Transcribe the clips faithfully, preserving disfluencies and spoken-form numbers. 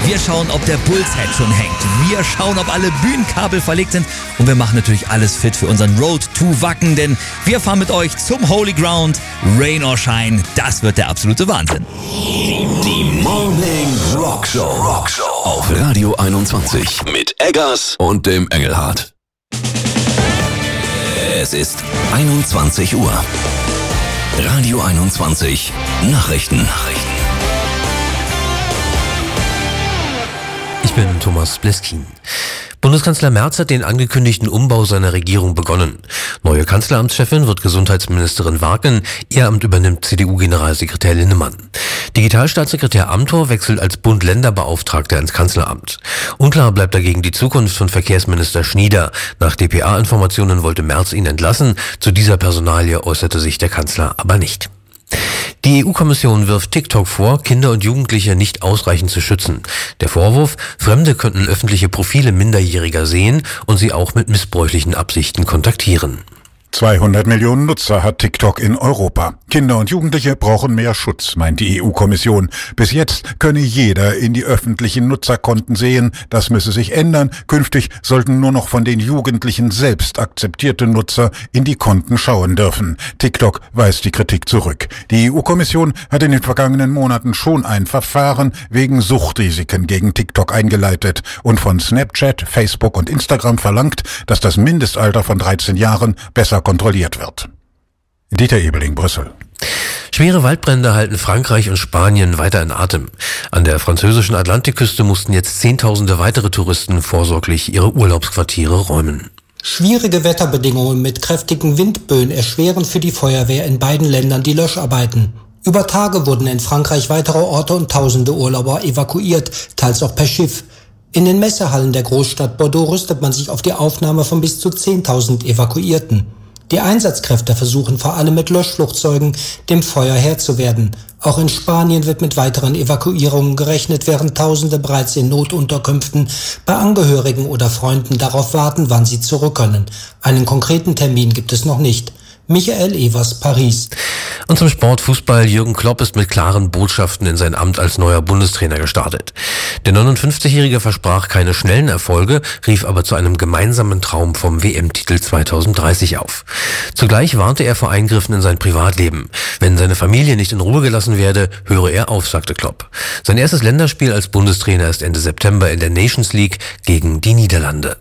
Wir schauen, ob der Bullshead schon hängt. Wir schauen, ob alle Bühnenkabel verlegt sind. Und wir machen natürlich alles fit für unseren Road to Wacken, denn wir fahren mit euch zum Holy Ground. Rain or Shine, das wird der absolute Wahnsinn. Die Morning Rock Show. Rock Show auf Radio einundzwanzig mit Eggers und dem Engelhardt. Es ist einundzwanzig Uhr. Radio einundzwanzig Nachrichten. Nachrichten. Ich bin Thomas Bleskin. Bundeskanzler Merz hat den angekündigten Umbau seiner Regierung begonnen. Neue Kanzleramtschefin wird Gesundheitsministerin Warken, ihr Amt übernimmt C D U-Generalsekretär Linnemann. Digitalstaatssekretär Amthor wechselt als Bund-Länder-Beauftragter ins Kanzleramt. Unklar bleibt dagegen die Zukunft von Verkehrsminister Schnieder. Nach D P A-Informationen wollte Merz ihn entlassen. Zu dieser Personalie äußerte sich der Kanzler aber nicht. Die E U-Kommission wirft TikTok vor, Kinder und Jugendliche nicht ausreichend zu schützen. Der Vorwurf, Fremde könnten öffentliche Profile Minderjähriger sehen und sie auch mit missbräuchlichen Absichten kontaktieren. zweihundert Millionen Nutzer hat TikTok in Europa. Kinder und Jugendliche brauchen mehr Schutz, meint die E U-Kommission. Bis jetzt könne jeder in die öffentlichen Nutzerkonten sehen. Das müsse sich ändern. Künftig sollten nur noch von den Jugendlichen selbst akzeptierte Nutzer in die Konten schauen dürfen. TikTok weist die Kritik zurück. Die E U-Kommission hat in den vergangenen Monaten schon ein Verfahren wegen Suchtrisiken gegen TikTok eingeleitet und von Snapchat, Facebook und Instagram verlangt, dass das Mindestalter von dreizehn Jahren besser kontrolliert wird. Dieter Ebeling, Brüssel. Schwere Waldbrände halten Frankreich und Spanien weiter in Atem. An der französischen Atlantikküste mussten jetzt Zehntausende weitere Touristen vorsorglich ihre Urlaubsquartiere räumen. Schwierige Wetterbedingungen mit kräftigen Windböen erschweren für die Feuerwehr in beiden Ländern die Löscharbeiten. Über Tage wurden in Frankreich weitere Orte und tausende Urlauber evakuiert, teils auch per Schiff. In den Messehallen der Großstadt Bordeaux rüstet man sich auf die Aufnahme von bis zu zehntausend Evakuierten. Die Einsatzkräfte versuchen vor allem mit Löschflugzeugen dem Feuer Herr zu werden. Auch in Spanien wird mit weiteren Evakuierungen gerechnet, während Tausende bereits in Notunterkünften bei Angehörigen oder Freunden darauf warten, wann sie zurück können. Einen konkreten Termin gibt es noch nicht. Michael Evers, Paris. Und zum Sport Fußball. Jürgen Klopp ist mit klaren Botschaften in sein Amt als neuer Bundestrainer gestartet. Der neunundfünfzigjährige versprach keine schnellen Erfolge, rief aber zu einem gemeinsamen Traum vom W M-Titel zweitausenddreißig auf. Zugleich warnte er vor Eingriffen in sein Privatleben. Wenn seine Familie nicht in Ruhe gelassen werde, höre er auf, sagte Klopp. Sein erstes Länderspiel als Bundestrainer ist Ende September in der Nations League gegen die Niederlande.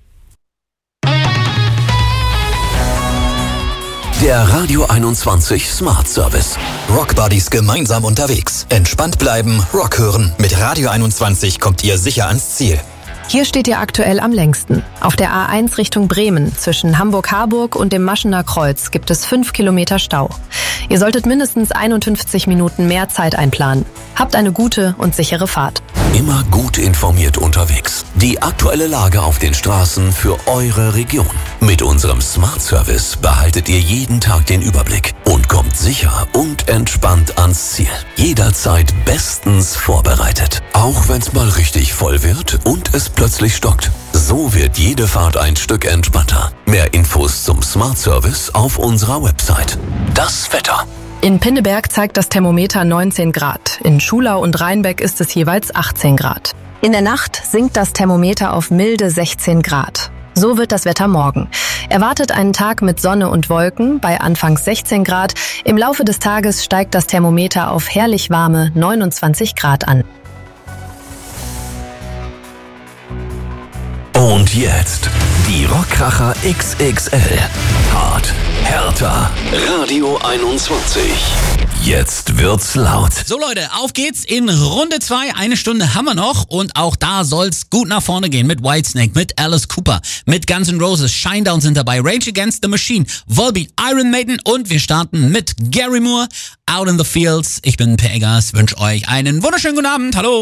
Der Radio einundzwanzig Smart Service. Rock Buddies gemeinsam unterwegs. Entspannt bleiben, Rock hören. Mit Radio einundzwanzig kommt ihr sicher ans Ziel. Hier steht ihr aktuell am längsten. Auf der A eins Richtung Bremen zwischen Hamburg-Harburg und dem Maschener Kreuz gibt es fünf Kilometer Stau. Ihr solltet mindestens einundfünfzig Minuten mehr Zeit einplanen. Habt eine gute und sichere Fahrt. Immer gut informiert unterwegs. Die aktuelle Lage auf den Straßen für eure Region. Mit unserem Smart Service behaltet ihr jeden Tag den Überblick und kommt sicher und entspannt ans Ziel. Jederzeit bestens vorbereitet. Auch wenn's mal richtig voll wird und es plötzlich stockt. So wird jede Fahrt ein Stück entspannter. Mehr Infos zum Smart Service auf unserer Website. Das Wetter. In Pinneberg zeigt das Thermometer neunzehn Grad. In Schulau und Rheinbeck ist es jeweils achtzehn Grad. In der Nacht sinkt das Thermometer auf milde sechzehn Grad. So wird das Wetter morgen. Erwartet einen Tag mit Sonne und Wolken bei anfangs sechzehn Grad. Im Laufe des Tages steigt das Thermometer auf herrlich warme neunundzwanzig Grad an. Und jetzt die Rockkracher X X L. Hart, härter. Radio einundzwanzig. Jetzt wird's laut. So Leute, auf geht's in Runde zwei. Eine Stunde haben wir noch und auch da soll's gut nach vorne gehen mit Whitesnake, mit Alice Cooper, mit Guns N' Roses, Shinedown sind dabei, Rage Against the Machine, Volbeat, Iron Maiden und wir starten mit Gary Moore, Out in the Fields. Ich bin Per Eggers, wünsche euch einen wunderschönen guten Abend. Hallo.